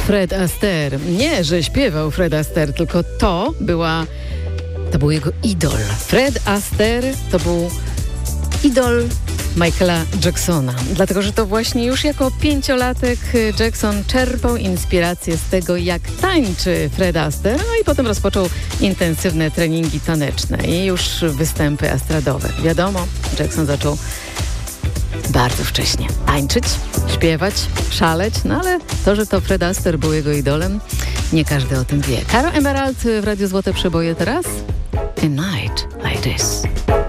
Fred Astaire. Nie, że śpiewał Fred Astaire, tylko to był jego idol. Fred Astaire to był idol Michaela Jacksona. Dlatego, że to właśnie już jako 5-latek Jackson czerpał inspirację z tego, jak tańczy Fred Astaire, no i potem rozpoczął intensywne treningi taneczne i już występy estradowe. Wiadomo, Jackson zaczął bardzo wcześnie tańczyć, śpiewać, szaleć, no ale to, że to Fred Astaire był jego idolem, nie każdy o tym wie. Caro Emerald w Radiu Złote Przeboje teraz. A Night Like This.